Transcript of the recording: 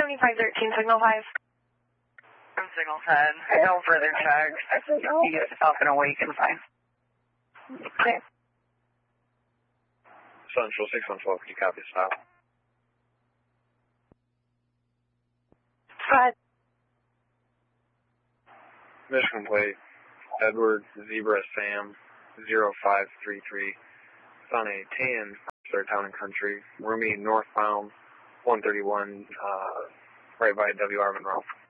7513, signal 5. From signal 10. No further checks. He is up and awake and fine. Okay. Central 614, can you copy stop? Go ahead. Mission plate, Edward Zebra Sam 0533. It's on a tan, Town and Country, roomy northbound 131, right by W.R. Monroe.